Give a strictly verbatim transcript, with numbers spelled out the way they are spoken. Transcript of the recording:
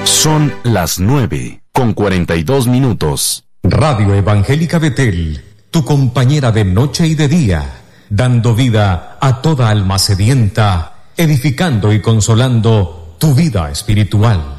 Son las nueve con cuarenta y dos minutos. Radio Evangélica Betel, tu compañera de noche y de día, dando vida a toda alma sedienta, edificando y consolando tu vida espiritual.